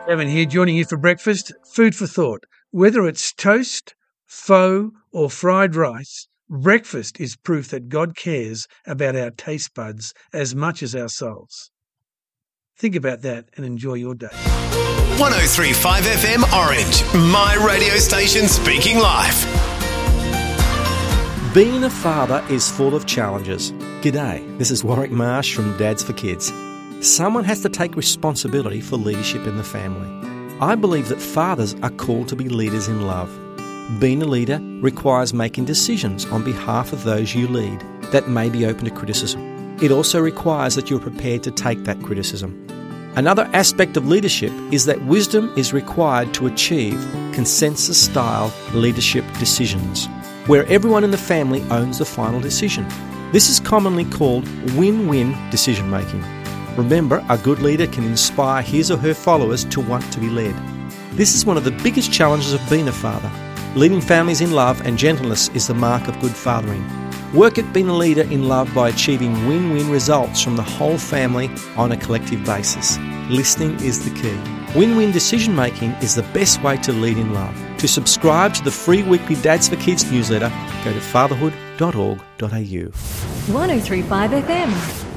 Evan here, joining you for breakfast. Food for thought. Whether it's toast, pho, or fried rice, breakfast is proof that God cares about our taste buds as much as our souls. Think about that and enjoy your day. 103.5 FM Orange, my radio station speaking life. Being a father is full of challenges. G'day, this is Warwick Marsh from Dads for Kids. Someone has to take responsibility for leadership in the family. I believe that fathers are called to be leaders in love. Being a leader requires making decisions on behalf of those you lead that may be open to criticism. It also requires that you're prepared to take that criticism. Another aspect of leadership is that wisdom is required to achieve consensus-style leadership decisions, where everyone in the family owns the final decision. This is commonly called win-win decision-making. Remember, a good leader can inspire his or her followers to want to be led. This is one of the biggest challenges of being a father. Leading families in love and gentleness is the mark of good fathering. Work at being a leader in love by achieving win-win results from the whole family on a collective basis. Listening is the key. Win-win decision-making is the best way to lead in love. To subscribe to the free weekly Dads for Kids newsletter, go to fatherhood.org.au. 103.5 FM.